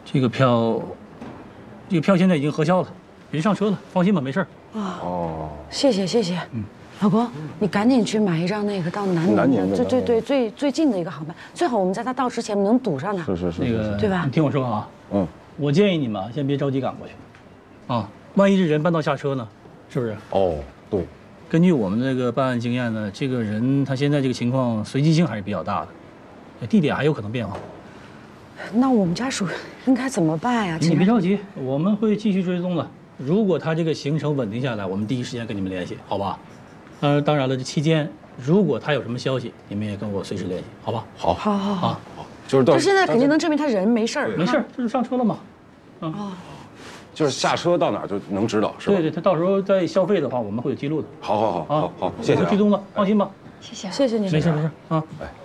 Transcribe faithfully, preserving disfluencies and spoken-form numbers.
这个票，这个票现在已经核销了，人上车了，放心吧，没事。 啊哦，谢谢谢谢。嗯，老公，你赶紧去买一张那个到南宁南宁的最最对最最近的一个航班，最好我们在他到之前能堵上他。 是是是， 那个对吧？ 你听我说啊， 嗯， 我建议你们先别着急赶过去，啊，万一这人搬到下车呢，是不是？ 哦，对。 根据我们这个办案经验呢，这个人他现在这个情况随机性还是比较大的，地点还有可能变化。 那我们家属应该怎么办呀？ 你别着急，我们会继续追踪的。如果他这个行程稳定下来，我们第一时间跟你们联系，好吧？呃，当然了，这期间如果他有什么消息，你们也跟我随时联系，好吧？ 好， 好好好， 啊， 就是到就现在肯定能证明他人没事儿， 没事，这就上车了嘛。 哦， 就是下车到哪儿就能知道，是吧？ 对对，他到时候再消费的话，我们会有记录的。 好好好好好，谢谢啊。 追踪了，放心吧。 谢谢谢谢你， 没事没事啊。 哎。